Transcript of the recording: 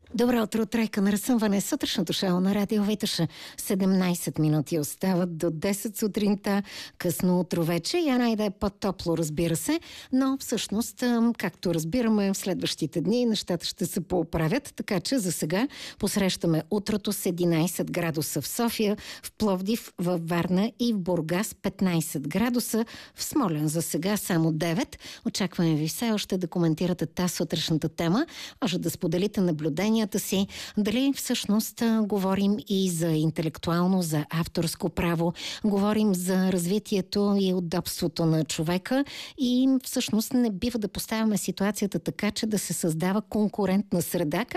Добро утро, тройка на разсъмване. Сутрешното шоу на Радио Витоша. 17 минути остават до 10 сутринта. Късно утро вече. Я най-да е по-топло, разбира се. Но всъщност, както разбираме, в следващите дни нещата ще се поуправят. Така че за сега посрещаме утрото с 11 градуса в София, в Пловдив, в Варна и в Бургас 15 градуса. В Смолян за сега само 9. Очакваме ви все още да коментирате тази сутрешната тема. Може да споделите наблюдения си, дали всъщност говорим и за интелектуално, за авторско право, говорим за развитието и удобството на човека и всъщност не бива да поставяме ситуацията така, че да се създава конкурентна среда,